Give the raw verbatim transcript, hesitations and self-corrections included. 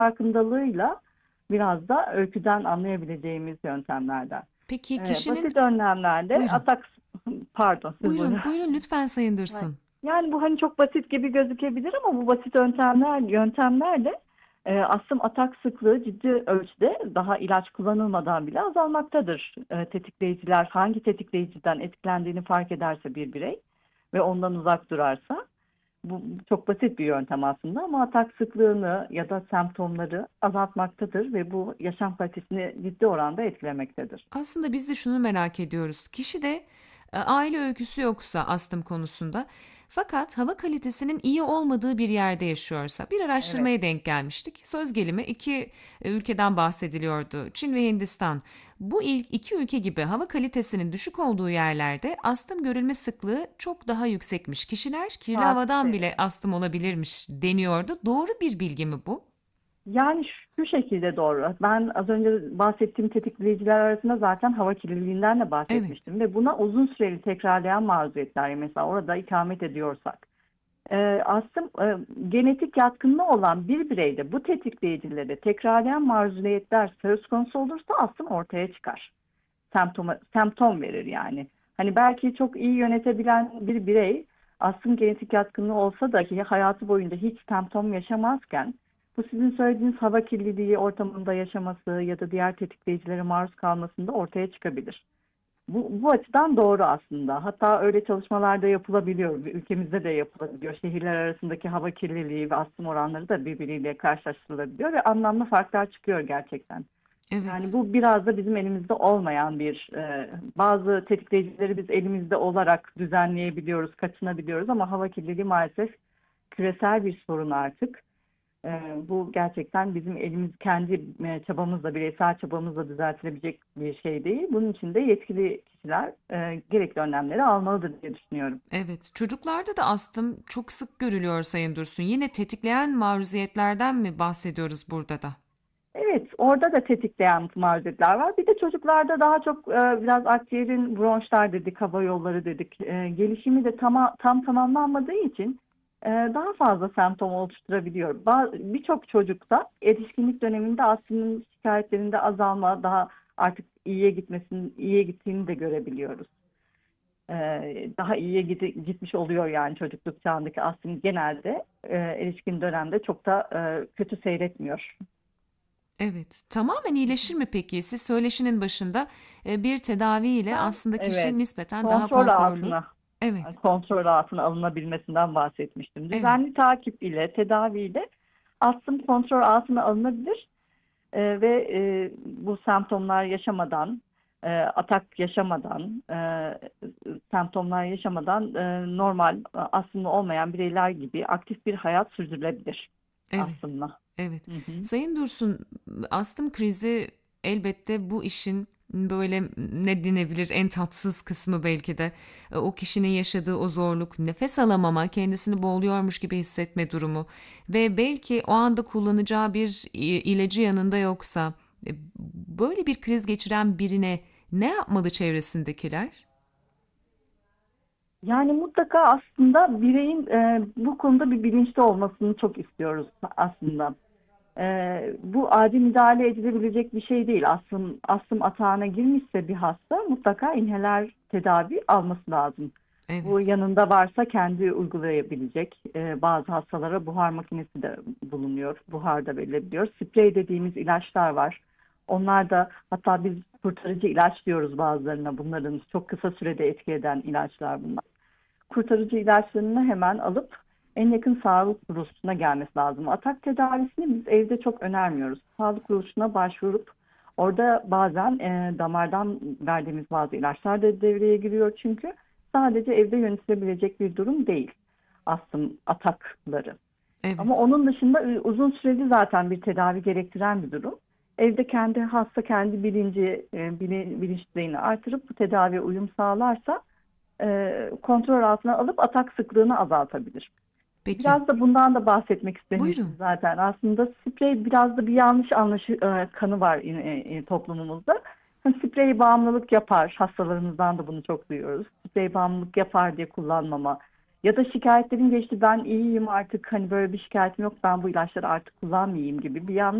farkındalığıyla biraz da öyküden anlayabileceğimiz yöntemlerden. Peki Ee, kişinin basit önlemlerle buyurun. atak, pardon siz buyurun. Buyurun, buyurun lütfen Sayın Hay- Dursun. Yani bu hani çok basit gibi gözükebilir ama bu basit yöntemler yöntemlerle e, astım atak sıklığı ciddi ölçüde daha ilaç kullanılmadan bile azalmaktadır. E, tetikleyiciler hangi tetikleyiciden etkilendiğini fark ederse bir birey ve ondan uzak durarsa bu çok basit bir yöntem aslında ama atak sıklığını ya da semptomları azaltmaktadır ve bu yaşam kalitesini ciddi oranda etkilemektedir. Aslında biz de şunu merak ediyoruz. Kişi de e, aile öyküsü yoksa astım konusunda fakat hava kalitesinin iyi olmadığı bir yerde yaşıyorsa bir Evet. araştırmaya denk gelmiştik. Söz gelimi iki e, ülkeden bahsediliyordu. Çin ve Hindistan. Bu ilk iki ülke gibi hava kalitesinin düşük olduğu yerlerde astım görülme sıklığı çok daha yüksekmiş. Kişiler kirli havadan Saat bile astım olabilirmiş deniyordu. Doğru bir bilgi mi bu? Yani şu şekilde doğru. Ben az önce bahsettiğim tetikleyiciler arasında zaten hava kirliliğinden de Evet, bahsetmiştim ve buna uzun süreli tekrarlayan maruziyetler mesela orada ikamet ediyorsak. Ee, aslında e, genetik yatkınlığı olan bir bireyde bu tetikleyicileri tekrarlayan maruziyetler söz konusu olursa astım ortaya çıkar. Semptom, semptom verir yani. Hani belki çok iyi yönetebilen bir birey astım genetik yatkınlığı olsa da ki hayatı boyunca hiç semptom yaşamazken bu sizin söylediğiniz hava kirliliği ortamında yaşaması ya da diğer tetikleyicilere maruz kalmasında ortaya çıkabilir. Bu, bu açıdan doğru aslında. Hatta öyle çalışmalar da yapılabiliyor. Ülkemizde de yapılabiliyor. Şehirler arasındaki hava kirliliği ve astım oranları da birbiriyle karşılaştırılabiliyor ve anlamlı farklar çıkıyor gerçekten. Yani evet. bu biraz da bizim elimizde olmayan bir e, bazı tetikleyicileri biz elimizde olarak düzenleyebiliyoruz, kaçınabiliyoruz ama hava kirliliği maalesef küresel bir sorun artık. E, bu gerçekten bizim elimiz kendi e, çabamızla, bireysel çabamızla düzeltilebilecek bir şey değil. Bunun için de yetkili kişiler e, gerekli önlemleri almalıdır diye düşünüyorum. Evet, çocuklarda da astım çok sık görülüyor Sayın Dursun. Yine tetikleyen maruziyetlerden mi bahsediyoruz burada da? Evet, orada da tetikleyen maruziyetler var. Bir de çocuklarda daha çok e, biraz akciğerin bronşlar dedik, hava yolları dedik. E, gelişimi de tam, tam tamamlanmadığı için e, daha fazla semptom oluşturabiliyor. Ba- Birçok çocukta erişkinlik döneminde astımın şikayetlerinde azalma, daha artık iyiye gitmesinin, iyiye gittiğini de görebiliyoruz. E, Daha iyiye gidi- gitmiş oluyor yani çocukluk çağındaki astım genelde e, erişkin dönemde çok da e, kötü seyretmiyor. Evet, tamamen iyileşir mi peki? Siz söyleşinin başında e, bir tedaviyle Ben aslında kişi evet nispeten daha kontrol konforlu. altına Evet, kontrol altına alınabilmesinden bahsetmiştim. evet, Düzenli takip ile tedaviyle astım kontrol altına alınabilir. Ee, ve e, bu semptomlar yaşamadan e, atak yaşamadan e, semptomlar yaşamadan e, normal aslında olmayan bireyler gibi aktif bir hayat sürdürülebilir evet. aslında. Evet. Hı hı. Sayın Dursun, astım krizi elbette bu işin böyle ne denebilir en tatsız kısmı belki de. E, O kişinin yaşadığı o zorluk, nefes alamama, kendisini boğuluyormuş gibi hissetme durumu ve belki o anda kullanacağı bir i- ilacı yanında yoksa e, böyle bir kriz geçiren birine ne yapmalı çevresindekiler? Yani mutlaka aslında bireyin e, bu konuda bir bilinçli olmasını çok istiyoruz aslında. E, bu acil müdahale edilebilecek bir şey değil. Astım, astım atağına girmişse bir hasta mutlaka inhaler tedavi alması lazım. Bu Evet, yanında varsa kendi uygulayabilecek. E, bazı hastalara buhar makinesi de bulunuyor. Buhar da verilebiliyor. Sprey dediğimiz ilaçlar var. Onlar da hatta biz kurtarıcı ilaç diyoruz bazılarına. Bunların çok kısa sürede etki eden ilaçlar bunlar. Kurtarıcı ilaçlarını hemen alıp en yakın sağlık kuruluşuna gelmesi lazım. Atak tedavisini biz evde çok önermiyoruz. Sağlık kuruluşuna başvurup orada bazen e, damardan verdiğimiz bazı ilaçlar da devreye giriyor çünkü sadece evde yönetilebilecek bir durum değil astım atakları. Ama evet. onun dışında e, uzun süreli zaten bir tedavi gerektiren bir durum. Evde kendi hasta kendi bilinci, e, bilinç düzeyini artırıp bu tedaviye uyum sağlarsa e, kontrol altına alıp atak sıklığını azaltabilir. Peki, Biraz da bundan da bahsetmek istemiştim buyurun. zaten. Aslında sprey biraz da bir yanlış anlaşı e, kanı var e, e, toplumumuzda. Hani sprey bağımlılık yapar. Hastalarımızdan da bunu çok duyuyoruz. Sprey bağımlılık yapar diye kullanmama. Ya da şikayetlerin geçti, ben iyiyim artık, hani böyle bir şikayetim yok, ben bu ilaçları artık kullanmayayım gibi bir yanlış